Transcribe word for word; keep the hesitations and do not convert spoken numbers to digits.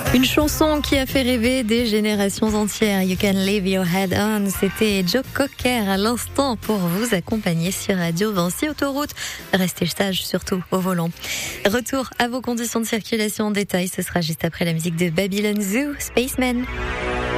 Une chanson qui a fait rêver des générations entières. You Can Leave Your Head On. C'était Joe Cocker à l'instant pour vous accompagner sur Radio Vinci Autoroute. Restez sage surtout au volant. Retour à vos conditions de circulation en détail. Ce sera juste après la musique de Babylon Zoo, Spaceman.